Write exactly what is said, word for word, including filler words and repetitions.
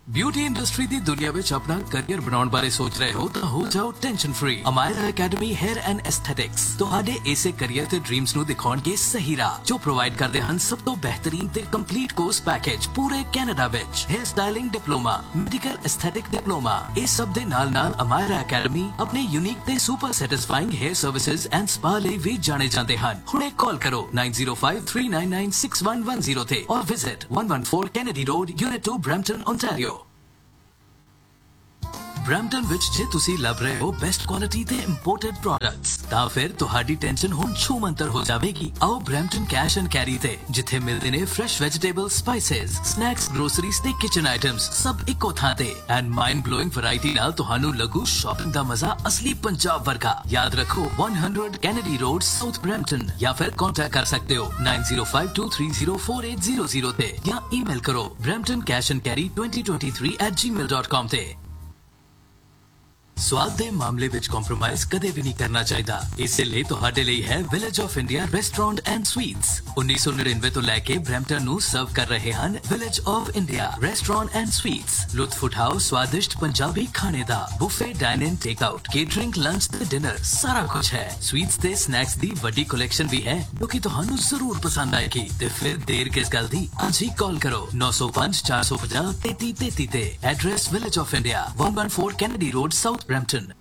Beauty industry दी दुनिया विच अपना career बनाउण बारे सोच रहे हो तो हो जाओ tension free. Amayra academy hair and aesthetics तुहाडे इसे करियर ते ड्रीम्स नु दिखाउण के सही राह जो प्रोवाइड करदे हन सब तो बेहतरीन ते कंप्लीट कोर्स पैकेज पूरे कैनेडा विच। Hair styling diploma, medical aesthetic diploma, इस सब दे नाल नाल अमायरा एकेडमी अपने यूनिक ते super satisfying hair services and spa लई भी जाने जाते हन। हुणे कॉल करो nine zero five three nine nine six one one zero ते और visit one one four Kennedy road, unit to, Brampton, Ontario. Brampton विच जे तुसी लभ रहे हो बेस्ट क्वालिटी ते इंपोर्टेड प्रोडक्ट्स ता फिर तुहाडी टेंशन हुण छूमंतर हो जावेगी। आओ ब्रैम्पटन कैश एंड कैरी ते जिथे मिलदे ने fresh vegetables, spices, snacks, groceries ते किचन आइटम्स सब इको थां ते एंड माइंड ब्लोइंग वैरायटी नाल तुहानू लगू शॉपिंग दा मजा असली पंजाब वर्गा। याद रखो one hundred Kennedy road, south Brampton, या फिर कांटेक्ट कर सकते हो nine zero five to three zero four eight zero zero ते या ईमेल करो Brampton cash and carry twenty twenty three eight ji mail dot com ते। स्वाद दे मामले विच कॉम्प्रोमाइज कदे भी नहीं करना चाहिदा। इसे लिए तुहाडे लिए है village of India restaurant and sweets. उन्नीस सौ निन्यानवे तो लेके ब्रैम्पटन नु सर्व कर रहे हन village of India restaurant and sweets. लुत्फ उठाओ स्वादिष्ट पंजाबी खाने दा। Buffet, dine in, take out, catering, lunch ते डिनर सारा कुछ है। स्वीट्स ते स्नैक्स दी बड़ी कलेक्शन भी है जो कि तुहानू जरूर पसंद आएगी। ते फिर देर किस गल दी, आज ही कॉल करो नौ सौ पांच चार सौ पचास तैती तैती ते। Address village of India, one one four Kennedy road, south Brampton.